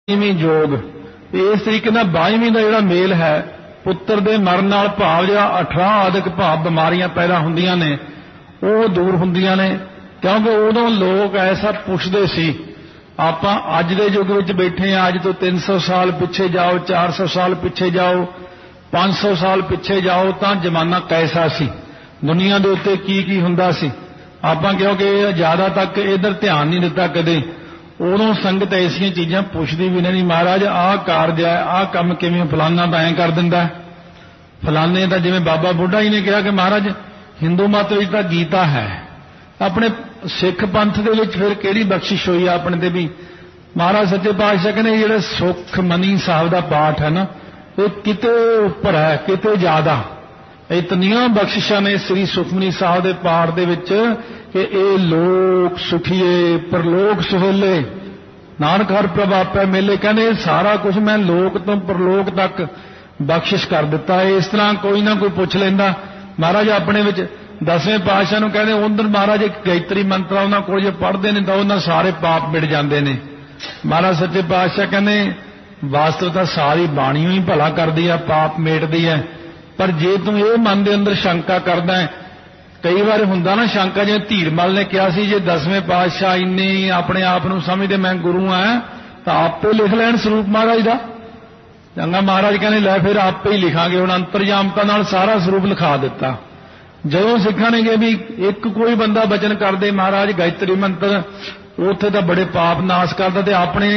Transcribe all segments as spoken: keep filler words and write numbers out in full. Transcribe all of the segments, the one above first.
ਬਾਈਵੀਂ जोग इस तरीके नाल बाईवीं का जिहड़ा मेल है पुत्र दे मरण नाल भाव जिहड़ा अठारह आदਿਕ भाव बीमारियां पैदा हुंदियां ने वो दूर हुंदियां ने क्योंकि उदों लोग ऐसा पुछदे सी। आपां अज दे युग विच बैठे हैं, अज तो तीन सौ साल पिछे जाओ, चार सौ साल पिछे जाओ, पांच सौ साल पिछे जाओ तां जमाना कैसा सी, दुनिया दे उत्ते की की हुंदा सी। आपां क्योंकि ज्यादा तक इधर ध्यान नहीं दिता कदे, उदों संगत ऐसियां चीज़ां पुछदी भी नहीं, महाराज आह कारज है, आह काम किवें, फलाना तां ऐं कर दिंदा, फलाने तां जिवें बाबा बुढ़ा जी ने कहा कि महाराज हिंदू मत विच तां गीता है, अपने सिख पंथ दे विच फिर किहड़ी बख्शिश होई अपने ते भी। महाराज सच्चे पातशाह कहने जिहड़ा सुखमनी साहब दा पाठ है ना, ये किते उपर है, किते ज्यादा। इतनियां बख्शिशां ने श्री सुखमनी साहब दे पाठ दे विच कि ए लोक सुखीए परलोक सुहेले, नानक हर प्रभापै मेले। कहने सारा कुछ मैं लोक तो परलोक तक बख्शिश कर दिता है। इस तरह कोई ना कोई पुछ लैंदा। महाराज अपने विच दसवें पातशाह नूं कहंदे उधर महाराज एक गायत्री मंत्र उन्हां कोल जे पढ़दे ने तां उन्हां सारे पाप मिट जांदे ने। महाराज सच्चे पातशाह कहंदे वास्तवता सारी बाणी ही भला करदी है, पाप मेटदी है। पर जे तूं ये मन दे अंदर शंका करदा है, कई बार हुंदा ना शंका, जिवें धीरमल ने कहा सी जे दसवें पातशाह इन्ने अपने आप नूं समझदे मैं गुरु हां तां आपे लिख लैण स्वरूप महाराज दा। चंगा महाराज कहने लै फिर आपे ही लिखांगे। हुण अंतरजामता नाल सारा स्वरूप लिखा दिता। जदों सिखां ने भी एक कोई बंदा बचन करदे महाराज गायत्री मंत्र, उत्थे तां बड़े पाप नाश करदा, ते अपने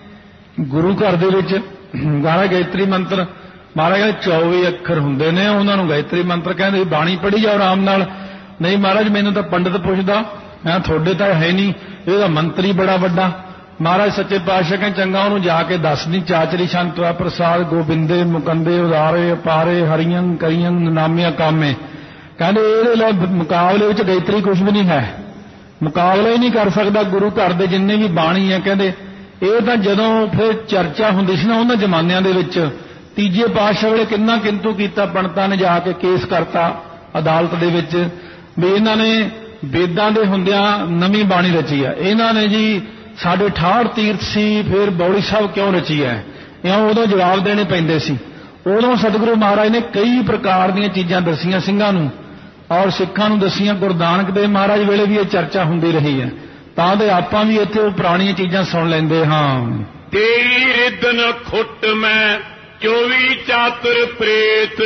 गुरु घर दे विच गाना गायत्री मंत्र महाराज चौबी अखर हुंदे ने, उन्हां नूं गायत्री मंत्र कहंदे बाणी पढ़ी जाओ आराम नाल। नहीं महाराज मैनूं तां पंडित पुछदा, मैं थोड़े तां है नहीं, इहदा मंत्री बड़ा वड्डा। महाराज सच्चे पातशाह कहंदे चंगा उहनूं जाके दस दी चाचरी संतवा प्रसाद गोबिंदे मुकंदे उदारे अपारे हरियं करियं नामिया कामे। कहंदे इहदे लई मुकाबले विच गायत्री कुछ भी नहीं है, मुकाबला ही नहीं कर सकदा गुरु घर दे जिन्ने भी बाणी है। कहंदे ਇਹ ਤਾਂ ਜਦੋਂ ਫਿਰ ਚਰਚਾ ਹੁੰਦੀ ਸੀ ਨਾ ਉਹਨਾਂ ਜ਼ਮਾਨਿਆਂ ਦੇ ਵਿੱਚ, ਤੀਜੇ ਪਾਤਸ਼ਾਹ ਵੇਲੇ ਕਿੰਨਾ ਕਿੰਤੂ ਕੀਤਾ, ਪੰਡਤਾਂ ਨੇ ਜਾ ਕੇ ਕੇਸ ਕਰਤਾ ਅਦਾਲਤ ਦੇ ਵਿੱਚ ਵੀ ਇਹਨਾਂ ਨੇ ਵੇਦਾਂ ਦੇ ਹੁੰਦਿਆਂ ਨਵੀਂ ਬਾਣੀ ਰਚੀ ਆ, ਇਹਨਾਂ ਨੇ ਜੀ ਸਾਡੇ ਅਠਾਹਠ ਤੀਰਥ ਸੀ ਫਿਰ ਬੌਲੀ ਸਾਹਿਬ ਕਿਉਂ ਰਚੀ ਹੈ, ਇਉਂ ਉਦੋਂ ਜਵਾਬ ਦੇਣੇ ਪੈਂਦੇ ਸੀ। ਉਦੋਂ ਸਤਿਗੁਰੂ ਮਹਾਰਾਜ ਨੇ ਕਈ ਪ੍ਰਕਾਰ ਦੀਆਂ ਚੀਜ਼ਾਂ ਦਸੀਆਂ ਸਿੰਘਾਂ ਨੂੰ ਔਰ ਸਿੱਖਾਂ ਨੂੰ ਦਸੀਆਂ। ਗੁਰੂ ਨਾਨਕ ਦੇਵ ਮਹਾਰਾਜ ਵੇਲੇ ਵੀ ਇਹ ਚਰਚਾ ਹੁੰਦੀ ਰਹੀ ਹੈ, ਤਾਂ ਤੇ ਆਪਾਂ ਵੀ ਇੱਥੇ ਉਹ ਪੁਰਾਣੀਆਂ ਚੀਜ਼ਾਂ ਸੁਣ ਲੈਂਦੇ ਹਾਂ। ਤੇਰੀ ਰਿਦਨ ਖੁੱਟ ਮੈਂ ਚੌਵੀ ਚਾਤੁਰ ਪ੍ਰੇਤ।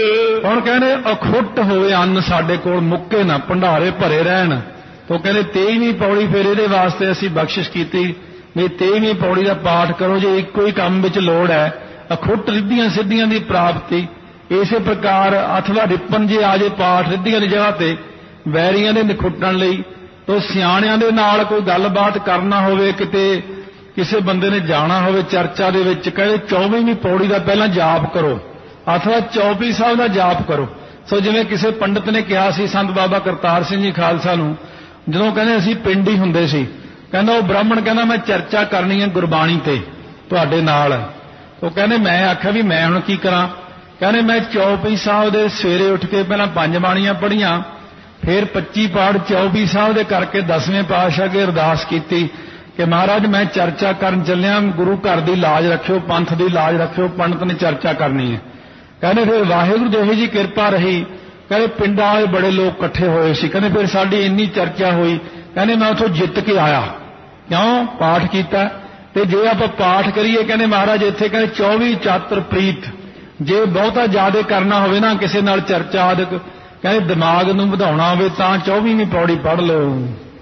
ਹੁਣ ਕਹਿੰਦੇ ਅਖੁੱਟ ਹੋਵੇ ਅੰਨ ਸਾਡੇ ਕੋਲ, ਮੁੱਕੇ ਨਾ, ਭੰਡਾਰੇ ਭਰੇ ਰਹਿਣ। ਤੋ ਕਹਿੰਦੇ ਤੇਈਵੀਂ ਪੌੜੀ ਫਿਰ ਇਹਦੇ ਵਾਸਤੇ ਅਸੀਂ ਬਖਸ਼ਿਸ਼ ਕੀਤੀ ਵੀ ਤੇਈਵੀਂ ਪੌੜੀ ਦਾ ਪਾਠ ਕਰੋ ਜੇ ਇੱਕੋ ਹੀ ਕੰਮ ਵਿੱਚ ਲੋੜ ਹੈ, ਅਖੁੱਟ ਰਿੱਧੀਆਂ ਸਿੱਧੀਆਂ ਦੀ ਪ੍ਰਾਪਤੀ। ਇਸੇ ਪ੍ਰਕਾਰ ਅਥਵਾ ਰਿਪਨ ਜੇ ਆ ਜੇ ਪਾਠ ਰਿੱਧੀਆਂ ਦੀ ਜਗ੍ਹਾ ਤੇ ਵੈਰੀਆਂ ਦੇ ਨਿਖੁੱਟਣ ਲਈ, ਤੋ ਸਿਆਣਿਆਂ ਦੇ ਨਾਲ ਕੋਈ ਗੱਲਬਾਤ ਕਰਨਾ ਹੋਵੇ, ਕਿਤੇ ਕਿਸੇ ਬੰਦੇ ਨੇ ਜਾਣਾ ਹੋਵੇ ਚਰਚਾ ਦੇ ਵਿੱਚ, ਕਹਿੰਦੇ ਚੌਵੀਵੀਂ ਪੌੜੀ ਦਾ ਪਹਿਲਾਂ ਜਾਪ ਕਰੋ ਅਥਵਾ ਚੌਪੀ ਸਾਹਿਬ ਦਾ ਜਾਪ ਕਰੋ। ਸੋ ਜਿਵੇਂ ਕਿਸੇ ਪੰਡਤ ਨੇ ਕਿਹਾ ਸੀ ਸੰਤ ਬਾਬਾ ਕਰਤਾਰ ਸਿੰਘ ਜੀ ਖਾਲਸਾ ਨੂੰ, ਜਦੋਂ ਕਹਿੰਦੇ ਅਸੀਂ ਪਿੰਡ ਹੀ ਹੁੰਦੇ ਸੀ, ਕਹਿੰਦਾ ਉਹ ਬ੍ਰਾਹਮਣ ਕਹਿੰਦਾ ਮੈਂ ਚਰਚਾ ਕਰਨੀ ਹੈ ਗੁਰਬਾਣੀ ਤੇ ਤੁਹਾਡੇ ਨਾਲ। ਉਹ ਕਹਿੰਦੇ ਮੈਂ ਆਖਿਆ ਵੀ ਮੈਂ ਹੁਣ ਕੀ ਕਰਾਂ। ਕਹਿੰਦੇ ਮੈਂ ਚੌਪੀ ਸਾਹਿਬ ਦੇ ਸਵੇਰੇ ਉੱਠ ਕੇ ਪਹਿਲਾਂ ਪੰਜ ਬਾਣੀਆਂ ਪੜ੍ਹੀਆਂ, ਫਿਰ ਪੱਚੀ ਪਾਠ ਚੌਪੀ ਸਾਹਿਬ ਦੇ ਕਰਕੇ ਦਸਵੇਂ ਪਾਤਸ਼ਾਹ ਅੱਗੇ ਅਰਦਾਸ ਕੀਤੀ ਕਿ ਮਹਾਰਾਜ ਮੈਂ ਚਰਚਾ ਕਰਨ ਚੱਲਿਆ, ਗੁਰੂ ਘਰ ਦੀ ਲਾਜ ਰੱਖਿਓ, ਪੰਥ ਦੀ ਲਾਜ ਰੱਖਿਓ, ਪੰਡਤ ਨੇ ਚਰਚਾ ਕਰਨੀ ਹੈ। ਕਹਿੰਦੇ ਫਿਰ ਵਾਹਿਗੁਰੂ ਦੀ ਇਹੋ ਜਿਹੀ ਕਿਰਪਾ ਰਹੀ, ਕਹਿੰਦੇ ਪਿੰਡਾਂ ਵਾਲੇ ਬੜੇ ਲੋਕ ਇਕੱਠੇ ਹੋਏ ਸੀ। ਕਹਿੰਦੇ ਫਿਰ ਸਾਡੀ ਇੰਨੀ ਚਰਚਾ ਹੋਈ, ਕਹਿੰਦੇ ਮੈਂ ਉੱਥੋਂ ਜਿੱਤ ਕੇ ਆਇਆ, ਕਿਉਂ ਪਾਠ ਕੀਤਾ। ਤੇ ਜੇ ਆਪਾਂ ਪਾਠ ਕਰੀਏ ਕਹਿੰਦੇ ਮਹਾਰਾਜ ਇੱਥੇ ਕਹਿੰਦੇ ਚੌਵੀ ਚਾਤੁਰ ਪ੍ਰੀਤ, ਜੇ ਬਹੁਤਾ ਜ਼ਿਆਦਾ ਕਰਨਾ ਹੋਵੇ ਨਾ ਕਿਸੇ ਨਾਲ ਚਰਚਾ ਆਦਿਕ, ਕਹਿੰਦੇ ਦਿਮਾਗ ਨੂੰ ਵਧਾਉਣਾ ਹੋਵੇ ਤਾਂ ਚੌਵੀਵੀਂ ਪੌੜੀ ਪੜ੍ਹ ਲਓ।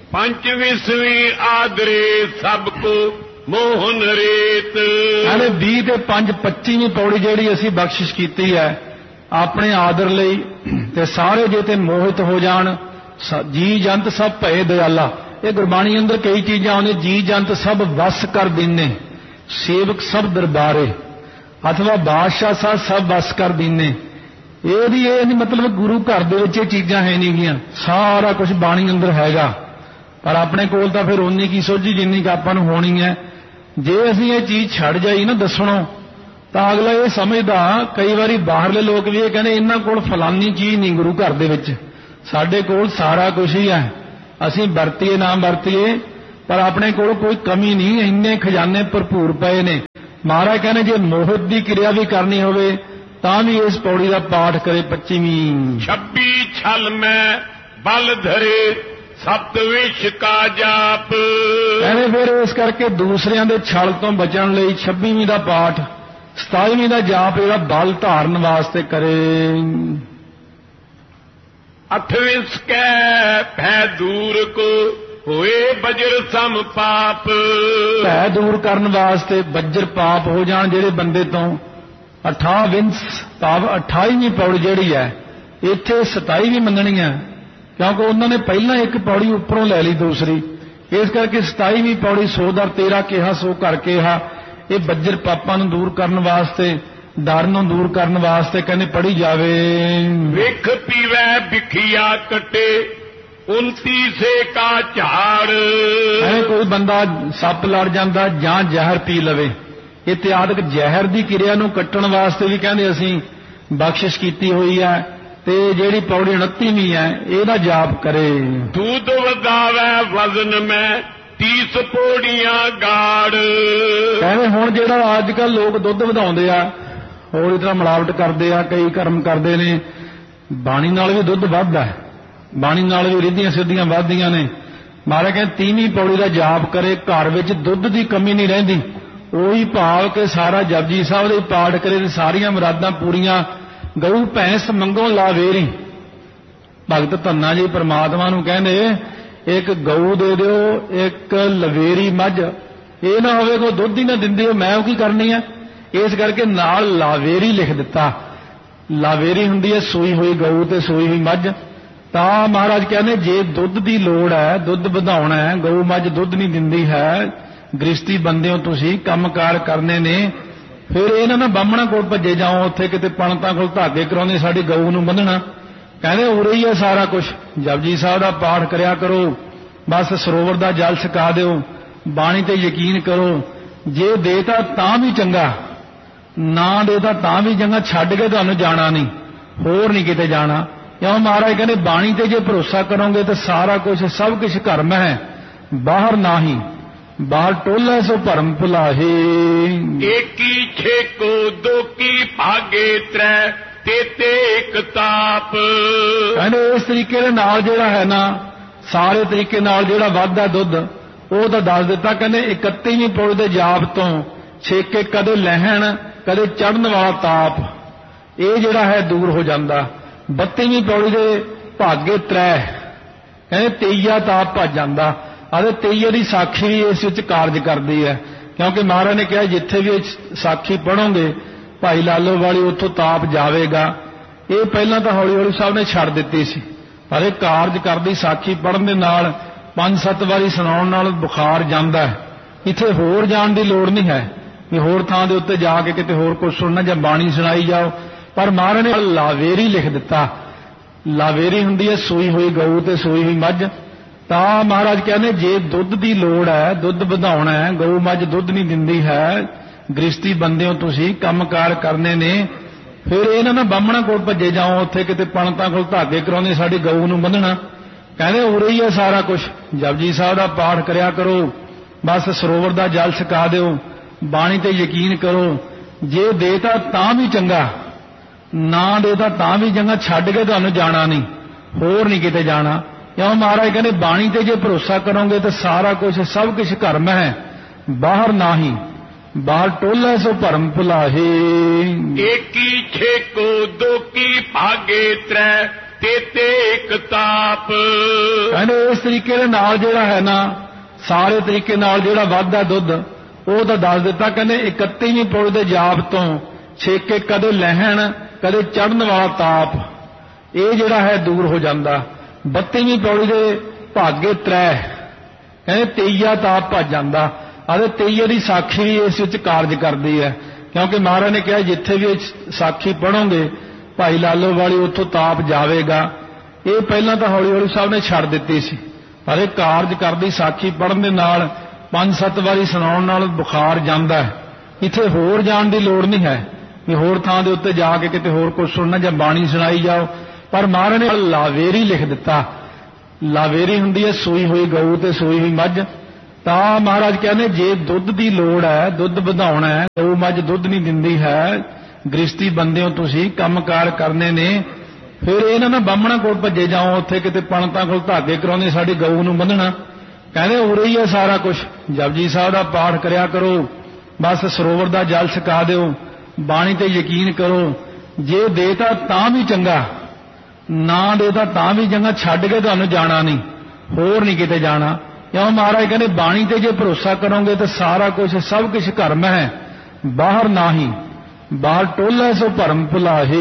ਪੰਚਵੀਸਵੀਂ ਆਦਰੇ ਸਭ ਕੋ ਮੋਹਨ ਰੇਤ। ਕਹਿੰਦੇ ਵੀਹ ਤੇ ਪੰਜ ਪੱਚੀਵੀਂ ਪੌੜੀ ਜਿਹੜੀ ਅਸੀਂ ਬਖਸ਼ਿਸ਼ ਕੀਤੀ ਹੈ ਆਪਣੇ ਆਦਰ ਲਈ, ਤੇ ਸਾਰੇ ਜੇ ਤੇ ਮੋਹਿਤ ਹੋ ਜਾਣ, ਜੀ ਜੰਤ ਸਭ ਭਏ ਦਇਆਲਾ। ਇਹ ਗੁਰਬਾਣੀ ਅੰਦਰ ਕਈ ਚੀਜ਼ਾਂ ਆਉਂਦੀਆਂ, ਜੀ ਜੰਤ ਸਭ ਵਸ ਕਰ ਦੀਨੇ, ਸੇਵਕ ਸਭ ਦਰਬਾਰੇ, ਅਥਵਾ ਬਾਦਸ਼ਾਹ ਸਾਹਿਬ ਸਭ ਵਸ ਕਰ ਦੀਨੇ। ਇਹਦੀ ਇਹ ਨਹੀਂ ਮਤਲਬ ਗੁਰੂ ਘਰ ਦੇ ਵਿੱਚ ਇਹ ਚੀਜ਼ਾਂ ਹੈ ਨਹੀਂ ਗੀਆਂ, ਸਾਰਾ ਕੁਝ ਬਾਣੀ ਅੰਦਰ ਹੈਗਾ, ਪਰ ਆਪਣੇ ਕੋਲ ਤਾਂ ਫਿਰ ਉਨੀ ਕੀ ਸੋਝੀ ਜਿੰਨੀ ਕੁ ਆਪਾਂ ਨੂੰ ਹੋਣੀ ਹੈ। ਜੇ ਅਸੀਂ ਇਹ ਚੀਜ਼ ਛੱਡ ਜਾਈ ਨਾ ਦੱਸਣੋਂ, ਤਾਂ ਅਗਲਾ ਇਹ ਸਮਝਦਾ, ਕਈ ਵਾਰੀ ਬਾਹਰਲੇ ਲੋਕ ਵੀ ਇਹ ਕਹਿੰਦੇ ਇਹਨਾਂ ਕੋਲ ਫਲਾਨੀ ਚੀਜ਼ ਨਹੀਂ ਗੁਰੂ ਘਰ ਦੇ ਵਿੱਚ, ਸਾਡੇ ਕੋਲ ਸਾਰਾ ਕੁਝ ਹੀ ਹੈ, ਅਸੀਂ ਵਰਤੀਏ ਨਾ ਵਰਤੀਏ ਪਰ ਆਪਣੇ ਕੋਲ ਕੋਈ ਕਮੀ ਨਹੀਂ, ਇੰਨੇ ਖਜ਼ਾਨੇ ਭਰਪੂਰ ਪਏ ਨੇ। ਮਹਾਰਾਜ ਕਹਿੰਦੇ ਜੇ ਮੋਹਿਤ ਦੀ ਕਿਰਿਆ ਵੀ ਕਰਨੀ ਹੋਵੇ ਤਾਂ ਵੀ ਇਸ ਪੌੜੀ ਦਾ ਪਾਠ ਕਰੇ। ਪੱਚੀਵੀਂ ਛੱਬੀ ਛਲ ਮੈਂ ਬਲ ਧਰੇ ਸਪਤ ਵਿਸ਼ ਕਾ ਜਾਪ। ਕਹਿੰਦੇ ਫਿਰ ਇਸ ਕਰਕੇ ਦੂਸਰਿਆਂ ਦੇ ਛਲ ਤੋਂ ਬਚਣ ਲਈ ਛੱਬੀਵੀਂ ਦਾ ਪਾਠ, ਸਤਾਈਵੀਂ ਦਾ ਜਾਪ ਜਿਹੜਾ ਬਲ ਧਾਰਨ ਵਾਸਤੇ ਕਰੇ। ਅਠਵੇਂ ਸਕੈ ਭੈ ਦੂਰ ਕੋ ਹੋਏ ਬਜਰ ਸਮ ਪਾਪ। ਭੈ ਦੂਰ ਕਰਨ ਵਾਸਤੇ ਬੱਜਰ ਪਾਪ ਹੋ ਜਾਣ ਜਿਹੜੇ ਬੰਦੇ ਤੋਂ। ਅਠਾਵਿੰਸ ਭਾਵ ਅਠਾਈਵੀਂ ਪੌੜੀ ਜਿਹੜੀ ਹੈ ਇੱਥੇ ਸਤਾਈ ਵੀ ਮੰਨਣੀ ਹੈ, ਕਿਉਂਕਿ ਉਹਨਾਂ ਨੇ ਪਹਿਲਾਂ ਇੱਕ ਪੌੜੀ ਉੱਪਰੋਂ ਲੈ ਲਈ ਦੂਸਰੀ, ਇਸ ਕਰਕੇ ਸਤਾਈਵੀਂ ਪੌੜੀ ਸੋ ਦਰ ਤੇਰਾ ਕਿਹਾ ਸੋ ਕਰ ਕਿਹਾ। ਇਹ ਬੱਜਰ ਪਾਪਾਂ ਨੂੰ ਦੂਰ ਕਰਨ ਵਾਸਤੇ, ਡਰ ਨੂੰ ਦੂਰ ਕਰਨ ਵਾਸਤੇ ਕਹਿੰਦੇ ਪੜ੍ਹੀ ਜਾਵੇ। ਵਿਖ ਪੀਵੈ ਵਿਖਿਆ ਕਟੇ ਉਨਤੀ ਸੇ ਕਾ ਝਾੜ। ਐ ਕੋਈ ਬੰਦਾ ਸੱਪ ਲੜ ਜਾਂਦਾ ਜਾਂ ਜ਼ਹਿਰ ਪੀ ਲਵੇ, ਇਤਿਆਦਿਕ ਜ਼ਹਿਰ ਦੀ ਕਿਰਿਆ ਨੂੰ ਕੱਟਣ ਵਾਸਤੇ ਵੀ ਕਹਿੰਦੇ ਅਸੀਂ ਬਖਸ਼ਿਸ਼ ਕੀਤੀ ਹੋਈ ਹੈ। ਤੇ ਜਿਹੜੀ ਪੌੜੀ ਉਨੱਤੀਵੀਂ ਹੈ ਇਹਦਾ ਜਾਪ ਕਰੇ। ਦੂਧ ਵਧਾਵੈ ਵਜ਼ਨ ਮੈਂ ਤੀਸ ਪੌੜੀਆਂ ਗਾੜ। ਕਹਿੰਦੇ ਹੁਣ ਜਿਹੜਾ ਅੱਜ ਕੱਲ ਲੋਕ ਦੁੱਧ ਵਧਾਉਂਦੇ ਆ, ਹੋਰ ਇਸ ਤਰ੍ਹਾਂ ਮਿਲਾਵਟ ਕਰਦੇ ਆ, ਕਈ ਕਰਮ ਕਰਦੇ ਨੇ, ਬਾਣੀ ਨਾਲ ਵੀ ਦੁੱਧ ਵੱਧਦਾ ਹੈ, ਬਾਣੀ ਨਾਲ ਵੀ ਰਿੱਧੀਆਂ ਸਿੱਧੀਆਂ ਵੱਧਦੀਆਂ ਨੇ। ਮਹਾਰਾਜ ਕਹਿੰਦੇ ਤੀਵੀਂ ਪੌੜੀ ਦਾ ਜਾਪ ਕਰੇ, ਘਰ ਵਿੱਚ ਦੁੱਧ ਦੀ ਕਮੀ ਨਹੀਂ ਰਹਿੰਦੀ। ਉਹੀ ਭਾਵ ਕਿ ਸਾਰਾ ਜਪਜੀ ਸਾਹਿਬ ਦੇ ਪਾਠ ਕਰੇ ਤੇ ਸਾਰੀਆਂ ਮੁਰਾਦਾਂ ਪੂਰੀਆਂ। ਗਊ ਭੈਂਸ ਮੰਗੋ ਲਾਵੇਰੀ। ਭਗਤ ਧੰਨਾ ਜੀ ਪਰਮਾਤਮਾ ਨੂੰ ਕਹਿੰਦੇ ਇੱਕ ਗਊ ਦੇ ਦਿਓ, ਇੱਕ ਲਵੇਰੀ ਮੱਝ। ਇਹ ਨਾ ਹੋਵੇ ਕੋਈ ਦੁੱਧ ਹੀ ਨਾ ਦਿੰਦੀ ਹੋ, ਮੈਂ ਉਹ ਕੀ ਕਰਨੀ ਹੈ। ਇਸ ਕਰਕੇ ਨਾਲ ਲਾਵੇਰੀ ਲਿਖ ਦਿੱਤਾ। ਲਾਵੇਰੀ ਹੁੰਦੀ ਹੈ ਸੂਈ ਹੋਈ ਗਊ ਤੇ ਸੂਈ ਹੋਈ ਮੱਝ। ਤਾਂ ਮਹਾਰਾਜ ਕਹਿੰਦੇ ਜੇ ਦੁੱਧ ਦੀ ਲੋੜ ਹੈ, ਦੁੱਧ ਵਧਾਉਣਾ ਹੈ, ਗਊ ਮੱਝ ਦੁੱਧ ਨਹੀਂ ਦਿੰਦੀ ਹੈ, ਗ੍ਰਸਤੀ ਬੰਦੇ ਹੋ ਤੁਸੀਂ, ਕੰਮਕਾਰ ਕਰਨੇ ਨੇ, ਫਿਰ ਇਹਨਾਂ ਨਾ ਬਾਹਮਣਾ ਕੋਲ ਭੱਜੇ ਜਾਓ, ਉੱਥੇ ਕਿਤੇ ਪੰਡਤਾਂ ਕੋਲ ਧਾਗੇ ਕਰਾਉਂਦੇ ਸਾਡੀ ਗਊ ਨੂੰ ਬੰਨਣਾ। ਕਹਿੰਦੇ ਉਰੇ ਹੀ ਹੈ ਸਾਰਾ ਕੁਝ। ਜਪਜੀ ਸਾਹਿਬ ਦਾ ਪਾਠ ਕਰਿਆ ਕਰੋ, ਬਸ ਸਰੋਵਰ ਦਾ ਜਲ ਛਕਾ ਦਿਓ, ਬਾਣੀ ਤੇ ਯਕੀਨ ਕਰੋ। ਜੇ ਦੇਤਾ ਤਾਂ ਵੀ ਚੰਗਾ, ਨਾ ਦੇਤਾ ਤਾਂ ਵੀ ਚੰਗਾ, ਛੱਡ ਕੇ ਤੁਹਾਨੂੰ ਜਾਣਾ ਨਹੀਂ, ਹੋਰ ਨਹੀਂ ਕਿਤੇ ਜਾਣਾ। ਕਿਉਂ ਮਹਾਰਾਜ ਕਹਿੰਦੇ ਬਾਣੀ ਤੇ ਜੇ ਭਰੋਸਾ ਕਰੋਗੇ ਤਾਂ ਸਾਰਾ ਕੁਝ ਸਭ ਕੁਝ ਘਰਮ ਹੈ, ਬਾਹਰ ਨਾਹੀ। ਬਾਹਰ ਟੋਲਾ ਸੋ ਭਰਮ ਭੁਲਾਹੇ। ਏਕੀ ਛੇਕੋ ਦੋ ਕੀ ਭਾਗੇ ਤ੍ਰੈ ਤੇਤੇ ਇੱਕ ਤਾਪ। ਕਹਿੰਦੇ ਇਸ ਤਰੀਕੇ ਦੇ ਨਾਲ ਜਿਹੜਾ ਹੈ ਨਾ, ਸਾਰੇ ਤਰੀਕੇ ਨਾਲ ਜਿਹੜਾ ਵੱਧਦਾ ਦੁੱਧ ਉਹ ਤਾਂ ਦੱਸ ਦਿੱਤਾ। ਕਹਿੰਦੇ ਇਕੱਤੀਵੀਂ ਪੌੜੀ ਦੇ ਜਾਪ ਤੋਂ ਛੇਕੇ ਕਦੇ ਲਹਿਣ ਕਦੇ ਚੜ੍ਹਨ ਵਾਲਾ ਤਾਪ, ਇਹ ਜਿਹੜਾ ਹੈ ਦੂਰ ਹੋ ਜਾਂਦਾ। ਬੱਤੀਵੀਂ ਪੌੜੀ ਦੇ ਭਾਗੇ ਤ੍ਰੈ, ਕਹਿੰਦੇ ਤੇਈਆ ਤਾਪ ਭੱਜ ਜਾਂਦਾ। ਅਤੇ ਤੇਈਏ ਦੀ ਸਾਖੀ ਵੀ ਇਸ ਵਿੱਚ ਕਾਰਜ ਕਰਦੀ ਹੈ, ਕਿਉਂਕਿ ਮਹਾਰਾਜ ਨੇ ਕਿਹਾ ਜਿੱਥੇ ਵੀ ਸਾਖੀ ਪੜ੍ਹੋਗੇ ਭਾਈ ਲਾਲੋ ਵਾਲੀ ਉੱਥੋਂ ਤਾਪ ਜਾਵੇਗਾ। ਇਹ ਪਹਿਲਾਂ ਤਾਂ ਹੌਲੀ ਹੌਲੀ ਸਾਹਿਬ ਨੇ ਛੱਡ ਦਿੱਤੀ ਸੀ, ਪਰ ਇਹ ਕਾਰਜ ਕਰਦੀ ਸਾਖੀ ਪੜ੍ਹਨ ਦੇ ਨਾਲ ਪੰਜ ਸੱਤ ਵਾਰੀ ਸੁਣਾਉਣ ਨਾਲ ਬੁਖਾਰ ਜਾਂਦਾ ਹੈ। ਇੱਥੇ ਹੋਰ ਜਾਣ ਦੀ ਲੋੜ ਨਹੀਂ ਹੈ ਵੀ ਹੋਰ ਥਾਂ ਦੇ ਉੱਤੇ ਜਾ ਕੇ ਕਿਤੇ ਹੋਰ ਕੁਝ ਸੁਣਨਾ ਜਾਂ ਬਾਣੀ ਸੁਣਾਈ ਜਾਓ। ਪਰ ਮਹਾਰਾਜ ਨੇ ਲਾਵੇਰੀ ਲਿਖ ਦਿੱਤਾ। ਲਾਵੇਰੀ ਹੁੰਦੀ ਹੈ ਸੂਈ ਹੋਈ ਗਊ ਤੇ ਸੂਈ ਹੋਈ ਮੱਝ। ਤਾਂ ਮਹਾਰਾਜ ਕਹਿੰਦੇ ਜੇ ਦੁੱਧ ਦੀ ਲੋੜ ਹੈ, ਦੁੱਧ ਵਧਾਉਣਾ ਹੈ, ਗਊ ਮੱਝ ਦੁੱਧ ਨਹੀਂ ਦਿੰਦੀ ਹੈ, ਗ੍ਰਸਤੀ ਬੰਦੇ ਹੋ ਤੁਸੀਂ, ਕੰਮਕਾਰ ਕਰਨੇ ਨੇ, ਫਿਰ ਇਹਨਾਂ ਨਾ ਬਾਹਮਣਾ ਕੋਲ ਭੱਜੇ ਜਾਓ, ਉੱਥੇ ਕਿਤੇ ਪੰਡਤਾਂ ਕੋਲ ਧਾਗੇ ਕਰਾਉਂਦੇ ਸਾਡੀ ਗਊ ਨੂੰ ਬੰਨਣਾ। ਕਹਿੰਦੇ ਉਰੇ ਹੀ ਹੈ ਸਾਰਾ ਕੁਝ। ਜਪਜੀ ਸਾਹਿਬ ਦਾ ਪਾਠ ਕਰਿਆ ਕਰੋ, ਬਸ ਸਰੋਵਰ ਦਾ ਜਲ ਛਕਾ ਦਿਓ, ਬਾਣੀ ਤੇ ਯਕੀਨ ਕਰੋ। ਜੇ ਦੇਤਾ ਤਾਂ ਵੀ ਚੰਗਾ, ਨਾ ਦੇਤਾ ਤਾਂ ਵੀ ਚੰਗਾ, ਛੱਡ ਕੇ ਤੁਹਾਨੂੰ ਜਾਣਾ ਨਹੀਂ, ਹੋਰ ਨਹੀਂ ਕਿਤੇ ਜਾਣਾ। ਕਿਉਂ ਮਹਾਰਾਜ ਕਹਿੰਦੇ ਬਾਣੀ ਤੇ ਜੇ ਭਰੋਸਾ ਕਰੋਗੇ ਤਾਂ ਸਾਰਾ ਕੁਝ ਸਭ ਕੁਝ ਘਰਮ ਹੈ, ਬਾਹਰ ਨਾਹੀ। ਬਾਹਰ ਟੋਲਾ ਸੋ ਭਰਮ ਭੁਲਾਹੇ। ਏਕੀ ਛੇਕੋ ਦੋ ਕੀ ਭਾਗੇ ਤ੍ਰੈ ਤੇਤੇ ਇੱਕ ਤਾਪ। ਕਹਿੰਦੇ ਇਸ ਤਰੀਕੇ ਦੇ ਨਾਲ ਜਿਹੜਾ ਹੈ ਨਾ, ਸਾਰੇ ਤਰੀਕੇ ਨਾਲ ਜਿਹੜਾ ਵੱਧਦਾ ਦੁੱਧ ਉਹ ਤਾਂ ਦੱਸ ਦਿੱਤਾ। ਕਹਿੰਦੇ ਇਕੱਤੀਵੀਂ ਪੌੜੀ ਦੇ ਜਾਪ ਤੋਂ ਛੇਕੇ ਕਦੇ ਲਹਿਣ ਕਦੇ ਚੜ੍ਹਨ ਵਾਲਾ ਤਾਪ, ਇਹ ਜਿਹੜਾ ਹੈ ਦੂਰ ਹੋ ਜਾਂਦਾ। ਬੱਤੀਵੀਂ ਪੌੜੀ ਦੇ ਭਾਗੇ ਤ੍ਰੈ, ਕਹਿੰਦੇ ਤੇਈਆ ਤਾਪ ਭੱਜ ਜਾਂਦਾ। ਅਤੇ ਤੇਈਏ ਦੀ ਸਾਖੀ ਵੀ ਇਸ ਵਿੱਚ ਕਾਰਜ ਕਰਦੀ ਹੈ, ਕਿਉਂਕਿ ਮਹਾਰਾਜ ਨੇ ਕਿਹਾ ਜਿੱਥੇ ਵੀ ਸਾਖੀ ਪੜ੍ਹੋਗੇ ਭਾਈ ਲਾਲੋ ਵਾਲੀ ਉੱਥੋਂ ਤਾਪ ਜਾਵੇਗਾ। ਇਹ ਪਹਿਲਾਂ ਤਾਂ ਹੌਲੀ ਹੌਲੀ ਸਾਹਿਬ ਨੇ ਛੱਡ ਦਿੱਤੀ ਸੀ, ਪਰ ਇਹ ਕਾਰਜ ਕਰਦੀ ਸਾਖੀ ਪੜ੍ਹਨ ਦੇ ਨਾਲ ਪੰਜ ਸੱਤ ਵਾਰੀ ਸੁਣਾਉਣ ਨਾਲ ਬੁਖਾਰ ਜਾਂਦਾ ਹੈ। ਇੱਥੇ ਹੋਰ ਜਾਣ ਦੀ ਲੋੜ ਨਹੀਂ ਹੈ ਵੀ ਹੋਰ ਥਾਂ ਦੇ ਉੱਤੇ ਜਾ ਕੇ ਕਿਤੇ ਹੋਰ ਕੁਝ ਸੁਣਨਾ ਜਾਂ ਬਾਣੀ ਸੁਣਾਈ ਜਾਓ। ਪਰ ਮਹਾਰਾਜ ਨੇ ਲਾਵੇਰੀ ਲਿਖ ਦਿੱਤਾ। ਲਾਵੇਰੀ ਹੁੰਦੀ ਹੈ ਸੂਈ ਹੋਈ ਗਊ ਤੇ ਸੂਈ ਹੋਈ ਮੱਝ। ਤਾਂ ਮਹਾਰਾਜ ਕਹਿੰਦੇ ਜੇ ਦੁੱਧ ਦੀ ਲੋੜ ਹੈ, ਦੁੱਧ ਵਧਾਉਣਾ ਹੈ, ਗਊ ਮੱਝ ਦੁੱਧ ਨਹੀਂ ਦਿੰਦੀ ਹੈ, ਗ੍ਰਸਤੀ ਬੰਦੇ ਹੋ ਤੁਸੀਂ, ਕੰਮਕਾਰ ਕਰਨੇ ਨੇ, ਫਿਰ ਇਹਨਾਂ ਨਾ ਬਾਹਮਣਾ ਕੋਲ ਭੱਜੇ ਜਾਓ, ਉੱਥੇ ਕਿਤੇ ਪੰਡਤਾਂ ਕੋਲ ਧਾਗੇ ਕਰਾਉਂਦੇ ਸਾਡੀ ਗਊ ਨੂੰ ਬੰਨਣਾ। ਕਹਿੰਦੇ ਉਰੇ ਹੀ ਹੈ ਸਾਰਾ ਕੁਝ, ਜਪਜੀ ਸਾਹਿਬ ਦਾ ਪਾਠ ਕਰਿਆ ਕਰੋ, ਬਸ ਸਰੋਵਰ ਦਾ ਜਲ ਛਕਾ ਦਿਓ, ਬਾਣੀ ਤੇ ਯਕੀਨ ਕਰੋ, ਜੇ ਦੇਤਾ ਤਾਂ ਵੀ ਚੰਗਾ, ਨਾ ਦੇਤਾ ਤਾਂ ਵੀ ਚੰਗਾ, ਛੱਡ ਕੇ ਤੁਹਾਨੂੰ ਜਾਣਾ ਨਹੀਂ, ਹੋਰ ਨਹੀਂ ਕਿਤੇ ਜਾਣਾ। ਕਿਉਂ ਮਹਾਰਾਜ ਕਹਿੰਦੇ ਬਾਣੀ ਤੇ ਜੇ ਭਰੋਸਾ ਕਰੋਗੇ ਤਾਂ ਸਾਰਾ ਕੁਝ ਸਭ ਕੁਝ ਘਰ ਮੈਂ ਹੈ, ਬਾਹਰ ਨਾਹੀ, ਬਾਹਰ ਟੋਲਾ ਸੋ ਭਰਮ ਭੁਲਾਹੇ।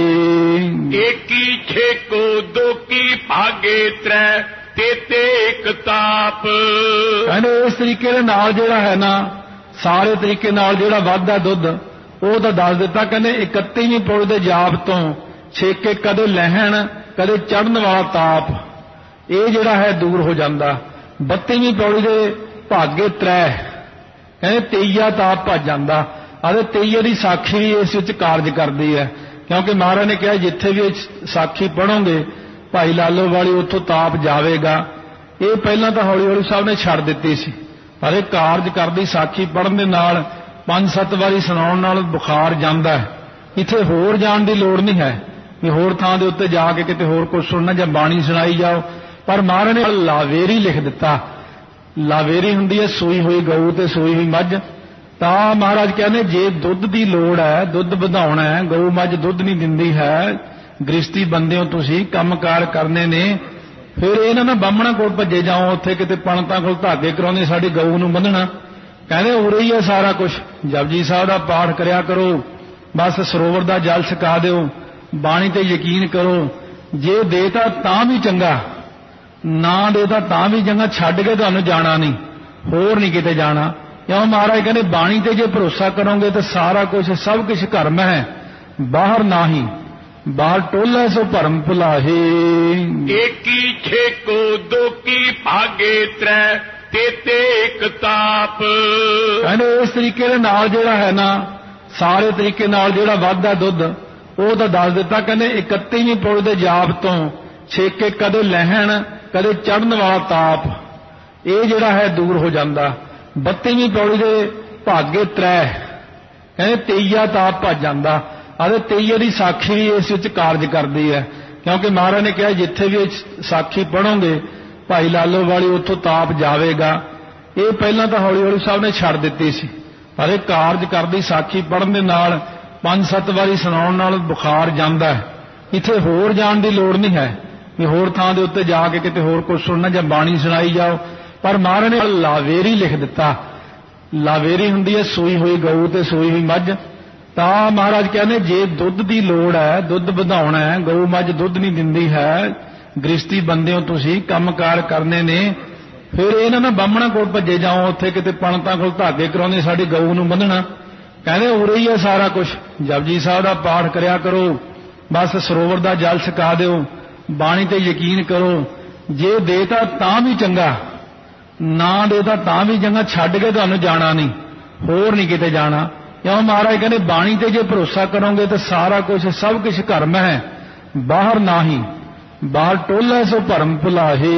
ਏਕੀ ਛੇਕੋ ਦੋਕੀ ਭਾਗੇ ਤ੍ਰੈ ਤੇਤੇ ਇੱਕ ਤਾਪ। ਕਹਿੰਦੇ ਇਸ ਤਰੀਕੇ ਦੇ ਨਾਲ ਜਿਹੜਾ ਹੈ ਨਾ, ਸਾਰੇ ਤਰੀਕੇ ਨਾਲ ਜਿਹੜਾ ਵੱਧਦਾ ਦੁੱਧ ਉਹ ਤਾਂ ਦੱਸ ਦਿੱਤਾ। ਕਹਿੰਦੇ ਇਕੱਤੀਵੀਂ ਪੌੜੀ ਦੇ ਜਾਪ ਤੋਂ ਛੇਕੇ ਕਦੇ ਲਹਿਣ ਕਦੇ ਚੜ੍ਹਨ ਵਾਲਾ ਤਾਪ, ਇਹ ਜਿਹੜਾ ਹੈ ਦੂਰ ਹੋ ਜਾਂਦਾ। ਬੱਤੀਵੀਂ ਪੌੜੀ ਦੇ ਭਾਗੇ ਤ੍ਰੈ, ਕਹਿੰਦੇ ਤੇਈਆ ਤਾਪ ਭੱਜ ਜਾਂਦਾ। ਅਤੇ ਤੇਈਏ ਦੀ ਸਾਖੀ ਵੀ ਇਸ ਵਿੱਚ ਕਾਰਜ ਕਰਦੀ ਹੈ, ਕਿਉਂਕਿ ਮਹਾਰਾਜ ਨੇ ਕਿਹਾ ਜਿੱਥੇ ਵੀ ਸਾਖੀ ਪੜ੍ਹੋਗੇ ਭਾਈ ਲਾਲੋ ਵਾਲੀ ਉੱਥੋਂ ਤਾਪ ਜਾਵੇਗਾ। ਇਹ ਪਹਿਲਾਂ ਤਾਂ ਹੌਲੀ ਹੌਲੀ ਸਾਹਿਬ ਨੇ ਛੱਡ ਦਿੱਤੀ ਸੀ, ਪਰ ਇਹ ਕਾਰਜ ਕਰਦੀ ਸਾਖੀ ਪੜ੍ਹਨ ਦੇ ਨਾਲ ਪੰਜ ਸੱਤ ਵਾਰੀ ਸੁਣਾਉਣ ਨਾਲ ਬੁਖਾਰ ਜਾਂਦਾ ਹੈ। ਇੱਥੇ ਹੋਰ ਜਾਣ ਦੀ ਲੋੜ ਨਹੀਂ ਹੈ ਵੀ ਹੋਰ ਥਾਂ ਦੇ ਉੱਤੇ ਜਾ ਕੇ ਕਿਤੇ ਹੋਰ ਕੁਝ ਸੁਣਨਾ ਜਾਂ ਬਾਣੀ ਸੁਣਾਈ ਜਾਓ, ਪਰ ਮਹਾਰਾਜ ਨੇ ਲਾਵੇਰੀ ਲਿਖ ਦਿੱਤਾ। ਲਾਵੇਰੀ ਹੁੰਦੀ ਹੈ ਸੂਈ ਹੋਈ ਗਊ ਤੇ ਸੂਈ ਹੋਈ ਮੱਝ। ਤਾਂ ਮਹਾਰਾਜ ਕਹਿੰਦੇ ਜੇ ਦੁੱਧ ਦੀ ਲੋੜ ਹੈ, ਦੁੱਧ ਵਧਾਉਣਾ ਹੈ, ਗਊ ਮੱਝ ਦੁੱਧ ਨਹੀਂ ਦਿੰਦੀ ਹੈ, ਗ੍ਰਸਤੀ ਬੰਦੇ ਹੋ ਤੁਸੀਂ, ਕੰਮਕਾਰ ਕਰਨੇ ਨੇ, ਫਿਰ ਇਹਨਾਂ ਨਾ ਬਾਹਮਣਾ ਕੋਲ ਭੱਜੇ ਜਾਓ, ਉੱਥੇ ਕਿਤੇ ਪੰਡਤਾਂ ਕੋਲ ਧਾਗੇ ਕਰਾਉਂਦੇ ਸਾਡੀ ਗਊ ਨੂੰ ਬੰਨਣਾ। ਕਹਿੰਦੇ ਉਰੇ ਹੀ ਹੈ ਸਾਰਾ ਕੁਝ, ਜਪਜੀ ਸਾਹਿਬ ਦਾ ਪਾਠ ਕਰਿਆ ਕਰੋ, ਬਸ ਸਰੋਵਰ ਦਾ ਜਲ ਛਕਾ ਦਿਓ, ਬਾਣੀ ਤੇ ਯਕੀਨ ਕਰੋ, ਜੇ ਦੇਤਾ ਤਾਂ ਵੀ ਚੰਗਾ, ਨਾ ਦੇਤਾ ਤਾਂ ਵੀ ਚੰਗਾ, ਛੱਡ ਕੇ ਤੁਹਾਨੂੰ ਜਾਣਾ ਨਹੀਂ, ਹੋਰ ਨਹੀਂ ਕਿਤੇ ਜਾਣਾ। ਕਿਉਂ ਮਹਾਰਾਜ ਕਹਿੰਦੇ ਬਾਣੀ ਤੇ ਜੇ ਭਰੋਸਾ ਕਰੋਗੇ ਤਾਂ ਸਾਰਾ ਕੁਝ ਸਭ ਕੁਝ ਘਰ ਮੈਂ ਹੈ, ਬਾਹਰ ਨਾਹੀ, ਬਾਹਰ ਟੋਲਾ ਸੋ ਭਰਮ ਭੁਲਾਹੇ। ਏਕੀ ਛੇਕੋ ਦੋਕੀ ਭਾਗੇ ਤ੍ਰੈ ਤੇਤੇ ਇੱਕ ਤਾਪ। ਕਹਿੰਦੇ ਇਸ ਤਰੀਕੇ ਦੇ ਨਾਲ ਜਿਹੜਾ ਹੈ ਨਾ, ਸਾਰੇ ਤਰੀਕੇ ਨਾਲ ਜਿਹੜਾ ਵੱਧਦਾ ਦੁੱਧ ਉਹ ਤਾਂ ਦੱਸ ਦਿੱਤਾ। ਕਹਿੰਦੇ ਇਕੱਤੀਵੀਂ ਪੌੜੀ ਦੇ ਜਾਪ ਤੋਂ ਛੇਕੇ ਕਦੇ ਲਹਿਣ ਕਦੇ ਚੜ੍ਹਨ ਵਾਲਾ ਤਾਪ, ਇਹ ਜਿਹੜਾ ਹੈ ਦੂਰ ਹੋ ਜਾਂਦਾ। ਬੱਤੀਵੀਂ ਪੌੜੀ ਦੇ ਭਾਗੇ ਤ੍ਰੈ, ਕਹਿੰਦੇ ਤੇਈਆ ਤਾਪ ਭੱਜ ਜਾਂਦਾ। ਅਤੇ ਤੇਈਏ ਦੀ ਸਾਖੀ ਵੀ ਇਸ ਵਿੱਚ ਕਾਰਜ ਕਰਦੀ ਹੈ, ਕਿਉਂਕਿ ਮਹਾਰਾਜ ਨੇ ਕਿਹਾ ਜਿੱਥੇ ਵੀ ਸਾਖੀ ਪੜ੍ਹੋਗੇ ਭਾਈ ਲਾਲੋ ਵਾਲੀ ਉੱਥੋਂ ਤਾਪ ਜਾਵੇਗਾ। ਇਹ ਪਹਿਲਾਂ ਤਾਂ ਹੌਲੀ ਹੌਲੀ ਸਾਹਿਬ ਨੇ ਛੱਡ ਦਿੱਤੀ ਸੀ, ਪਰ ਇਹ ਕਾਰਜ ਕਰਦੀ ਸਾਖੀ ਪੜ੍ਹਨ ਦੇ ਨਾਲ ਪੰਜ ਸੱਤ ਵਾਰੀ ਸੁਣਾਉਣ ਨਾਲ ਬੁਖਾਰ ਜਾਂਦਾ ਹੈ। ਇੱਥੇ ਹੋਰ ਜਾਣ ਦੀ ਲੋੜ ਨਹੀਂ ਹੈ ਵੀ ਹੋਰ ਥਾਂ ਦੇ ਉੱਤੇ ਜਾ ਕੇ ਕਿਤੇ ਹੋਰ ਕੁਝ ਸੁਣਨਾ ਜਾਂ ਬਾਣੀ ਸੁਣਾਈ ਜਾਓ, ਪਰ ਮਹਾਰਾਜ ਨੇ ਲਾਵੇਰੀ ਲਿਖ ਦਿੱਤਾ। ਲਾਵੇਰੀ ਹੁੰਦੀ ਹੈ ਸੂਈ ਹੋਈ ਗਊ ਤੇ ਸੂਈ ਹੋਈ ਮੱਝ। ਤਾਂ ਮਹਾਰਾਜ ਕਹਿੰਦੇ ਜੇ ਦੁੱਧ ਦੀ ਲੋੜ ਹੈ, ਦੁੱਧ ਵਧਾਉਣਾ ਹੈ, ਗਊ ਮੱਝ ਦੁੱਧ ਨਹੀਂ ਦਿੰਦੀ ਹੈ, ਗ੍ਰਸਤੀ ਬੰਦੇ ਹੋ ਤੁਸੀਂ, ਕੰਮਕਾਰ ਕਰਨੇ ਨੇ, ਫਿਰ ਇਹਨਾਂ ਨਾ ਬਾਹਮਣਾ ਕੋਲ ਭੱਜੇ ਜਾਓ, ਉੱਥੇ ਕਿਤੇ ਪੰਡਤਾਂ ਕੋਲ ਧਾਗੇ ਕਰਾਉਂਦੇ ਸਾਡੀ ਗਊ ਨੂੰ ਬੰਨਣਾ। ਕਹਿੰਦੇ ਉਰੇ ਹੀ ਹੈ ਸਾਰਾ ਕੁਝ, ਜਪਜੀ ਸਾਹਿਬ ਦਾ ਪਾਠ ਕਰਿਆ ਕਰੋ, ਬਸ ਸਰੋਵਰ ਦਾ ਜਲ ਛਕਾ ਦਿਓ, ਬਾਣੀ ਤੇ ਯਕੀਨ ਕਰੋ, ਜੇ ਦੇਤਾ ਤਾਂ ਵੀ ਚੰਗਾ, ਨਾ ਦੇਤਾ ਤਾਂ ਵੀ ਚੰਗਾ, ਛੱਡ ਕੇ ਤੁਹਾਨੂੰ ਜਾਣਾ ਨਹੀਂ, ਹੋਰ ਨਹੀਂ ਕਿਤੇ ਜਾਣਾ। ਕਿਉਂ ਮਹਾਰਾਜ ਕਹਿੰਦੇ ਬਾਣੀ ਤੇ ਜੇ ਭਰੋਸਾ ਕਰੋਗੇ ਤਾਂ ਸਾਰਾ ਕੁਝ ਸਭ ਕੁਝ ਘਰ ਮੈਂ ਹੈ, ਬਾਹਰ ਨਾਹੀ, ਬਾਹਰ ਟੋਲਾ ਸੋ ਭਰਮ ਭੁਲਾਹੇ।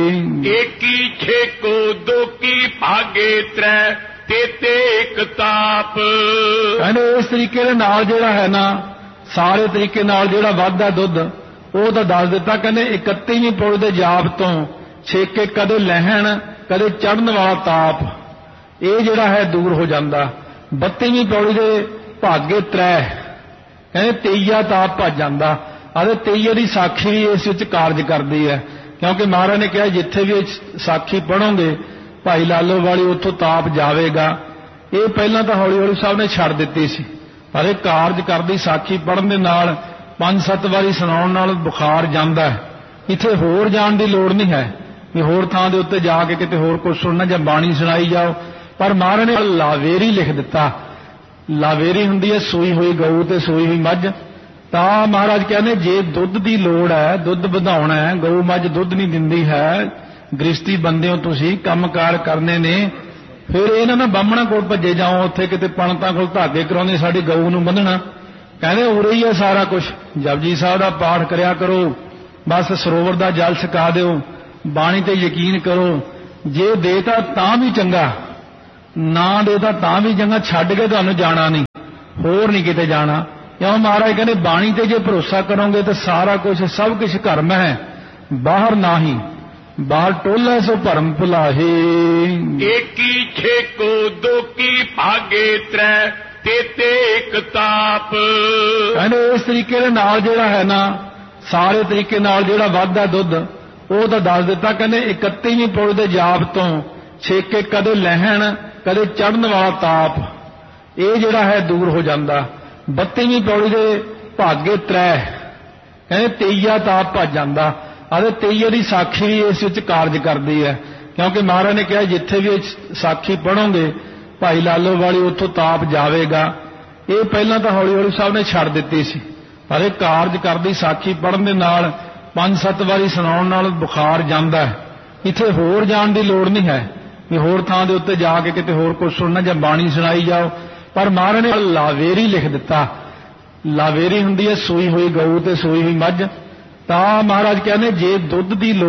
ਏਕੀ ਛੇਕੋ ਦੋਕੀ ਭਾਗੇ ਤ੍ਰੈ ਤੇਤੇ ਇੱਕ ਤਾਪ। ਕਹਿੰਦੇ ਇਸ ਤਰੀਕੇ ਦੇ ਨਾਲ ਜਿਹੜਾ ਹੈ ਨਾ, ਸਾਰੇ ਤਰੀਕੇ ਨਾਲ ਜਿਹੜਾ ਵੱਧਦਾ ਦੁੱਧ ਉਹ ਤਾਂ ਦੱਸ ਦਿੱਤਾ। ਕਹਿੰਦੇ ਇਕੱਤੀਵੀਂ ਪੌੜੀ ਦੇ ਜਾਪ ਤੋਂ ਛੇਕੇ ਕਦੇ ਲਹਿਣ ਕਦੇ ਚੜ੍ਹਨ ਵਾਲਾ ਤਾਪ, ਇਹ ਜਿਹੜਾ ਹੈ ਦੂਰ ਹੋ ਜਾਂਦਾ। ਬੱਤੀਵੀਂ ਪੌੜੀ ਦੇ ਭਾਗੇ ਤ੍ਰੈ, ਕਹਿੰਦੇ ਤੇਈਆ ਤਾਪ ਭੱਜ ਜਾਂਦਾ। ਅਤੇ ਤੇਈਏ ਦੀ ਸਾਖੀ ਵੀ ਇਸ ਵਿੱਚ ਕਾਰਜ ਕਰਦੀ ਹੈ, ਕਿਉਂਕਿ ਮਹਾਰਾਜ ਨੇ ਕਿਹਾ ਜਿੱਥੇ ਵੀ ਸਾਖੀ ਪੜ੍ਹੋਗੇ ਭਾਈ ਲਾਲੋ ਵਾਲੀ ਉੱਥੋਂ ਤਾਪ ਜਾਵੇਗਾ। ਇਹ ਪਹਿਲਾਂ ਤਾਂ ਹੌਲੀ ਹੌਲੀ ਸਾਹਿਬ ਨੇ ਛੱਡ ਦਿੱਤੀ ਸੀ, ਪਰ ਇਹ ਕਾਰਜ ਕਰਦੀ ਸਾਖੀ ਪੜ੍ਹਨ ਦੇ ਨਾਲ ਪੰਜ ਸੱਤ ਵਾਰੀ ਸੁਣਾਉਣ ਨਾਲ ਬੁਖਾਰ ਜਾਂਦਾ ਹੈ। ਇੱਥੇ ਹੋਰ ਜਾਣ ਦੀ ਲੋੜ ਨਹੀਂ ਹੈ ਵੀ ਹੋਰ ਥਾਂ ਦੇ ਉੱਤੇ ਜਾ ਕੇ ਕਿਤੇ ਹੋਰ ਕੁਝ ਸੁਣਨਾ ਜਾਂ ਬਾਣੀ ਸੁਣਾਈ ਜਾਓ, ਪਰ ਮਹਾਰਾਜ ਨੇ ਲਾਵੇਰੀ ਲਿਖ ਦਿੱਤਾ। ਲਾਵੇਰੀ ਹੁੰਦੀ ਹੈ ਸੂਈ ਹੋਈ ਗਊ ਤੇ ਸੂਈ ਹੋਈ ਮੱਝ। ਤਾਂ ਮਹਾਰਾਜ ਕਹਿੰਦੇ ਜੇ ਦੁੱਧ ਦੀ ਲੋੜ ਹੈ, ਦੁੱਧ ਵਧਾਉਣਾ ਹੈ, ਗਊ ਮੱਝ ਦੁੱਧ ਨਹੀਂ ਦਿੰਦੀ ਹੈ, ਗ੍ਰਸਤੀ ਬੰਦੇ ਹੋ ਤੁਸੀਂ, ਕੰਮਕਾਰ ਕਰਨੇ ਨੇ, ਫਿਰ ਇਹਨਾਂ ਨਾ ਬਾਹਮਣਾ ਕੋਲ ਭੱਜੇ ਜਾਓ, ਉੱਥੇ ਕਿਤੇ ਪੰਡਤਾਂ ਕੋਲ ਧਾਗੇ ਕਰਾਉਂਦੇ ਸਾਡੀ ਗਊ ਨੂੰ ਬੰਨਣਾ। ਕਹਿੰਦੇ ਉਰੇ ਹੀ ਹੈ ਸਾਰਾ ਕੁਝ, ਜਪਜੀ ਸਾਹਿਬ ਦਾ ਪਾਠ ਕਰਿਆ ਕਰੋ, ਬਸ ਸਰੋਵਰ ਦਾ ਜਲ ਛਕਾ ਦਿਓ, ਬਾਣੀ ਤੇ ਯਕੀਨ ਕਰੋ, ਜੇ ਦੇਤਾ ਤਾਂ ਵੀ ਚੰਗਾ, ਨਾ ਦੇਤਾ ਤਾਂ ਵੀ ਚੰਗਾ, ਛੱਡ ਕੇ ਤੁਹਾਨੂੰ ਜਾਣਾ ਨਹੀਂ, ਹੋਰ ਨਹੀਂ ਕਿਤੇ ਜਾਣਾ। ਕਿਉਂ ਮਹਾਰਾਜ ਕਹਿੰਦੇ ਬਾਣੀ ਤੇ ਜੇ ਭਰੋਸਾ ਕਰੋਗੇ ਤਾਂ ਸਾਰਾ ਕੁਝ ਸਭ ਕੁਝ ਘਰਮ ਹੈ, ਬਾਹਰ ਨਾਹੀ, ਬਾਹਰ ਟੋਲਾ ਸੋ ਭਰਮ ਭੁਲਾਹੇ। ਏਕੀ ਛੇਕੋ ਦੋਕੀ ਭਾਗੇ ਤ੍ਰੈ ਤੇਤੇ ਇੱਕ ਤਾਪ। ਕਹਿੰਦੇ ਇਸ ਤਰੀਕੇ ਦੇ ਨਾਲ ਜਿਹੜਾ ਹੈ ਨਾ, ਸਾਰੇ ਤਰੀਕੇ ਨਾਲ ਜਿਹੜਾ ਵੱਧਦਾ ਦੁੱਧ ਉਹ ਤਾਂ ਦੱਸ ਦਿੱਤਾ। ਕਹਿੰਦੇ ਇਕੱਤੀਵੀਂ ਪੌੜੀ ਦੇ ਜਾਪ ਤੋਂ ਛੇਕੇ ਕਦੇ ਲਹਿਣ ਕਦੇ ਚੜ੍ਹਨ ਵਾਲਾ ਤਾਪ, ਇਹ ਜਿਹੜਾ ਹੈ ਦੂਰ ਹੋ ਜਾਂਦਾ। ਬੱਤੀਵੀਂ ਪੌੜੀ ਦੇ ਭਾਗੇ ਤ੍ਰੈ, ਕਹਿੰਦੇ ਤੇਈਆ ਤਾਪ ਭੱਜ ਜਾਂਦਾ। ਅਤੇ ਤੇਈਏ ਦੀ ਸਾਖੀ ਵੀ ਇਸ ਵਿੱਚ ਕਾਰਜ ਕਰਦੀ ਹੈ, ਕਿਉਂਕਿ ਮਹਾਰਾਜ ਨੇ ਕਿਹਾ ਜਿੱਥੇ ਵੀ ਸਾਖੀ ਪੜ੍ਹੋਗੇ ਭਾਈ ਲਾਲੋ ਵਾਲੀ ਉੱਥੋਂ ਤਾਪ ਜਾਵੇਗਾ। ਇਹ ਪਹਿਲਾਂ ਤਾਂ ਹੌਲੀ ਹੌਲੀ ਸਾਹਿਬ ਨੇ ਛੱਡ ਦਿੱਤੀ ਸੀ, ਪਰ ਇਹ ਕਾਰਜ ਕਰਦੀ ਸਾਖੀ ਪੜ੍ਹਨ ਦੇ ਨਾਲ ਪੰਜ ਸੱਤ ਵਾਰੀ ਸੁਣਾਉਣ ਨਾਲ ਬੁਖਾਰ ਜਾਂਦਾ ਹੈ। ਇੱਥੇ ਹੋਰ ਜਾਣ ਦੀ ਲੋੜ ਨਹੀਂ ਹੈ ਵੀ ਹੋਰ ਥਾਂ ਦੇ ਉੱਤੇ ਜਾ ਕੇ ਕਿਤੇ ਹੋਰ ਕੁਝ ਸੁਣਨਾ ਜਾਂ ਬਾਣੀ ਸੁਣਾਈ ਜਾਓ। ਪਰ ਮਹਾਰਾਜ ਨੇ ਲਾਵੇਰੀ ਲਿਖ ਦਿੱਤਾ। ਲਾਵੇਰੀ ਹੁੰਦੀ ਹੈ ਸੂਈ ਹੋਈ ਗਊ ਤੇ ਸੂਈ ਹੋਈ ਮੱਝ। ਤਾਂ ਮਹਾਰਾਜ ਕਹਿੰਦੇ ਜੇ ਦੁੱਧ ਦੀ